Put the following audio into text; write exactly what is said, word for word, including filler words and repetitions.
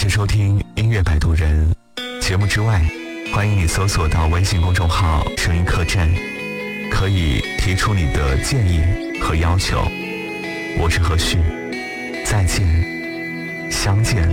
时收听音乐摆渡人节目之外，欢迎你搜索到微信公众号声音客栈，可以提出你的建议和要求。我是何旭，再见，相见。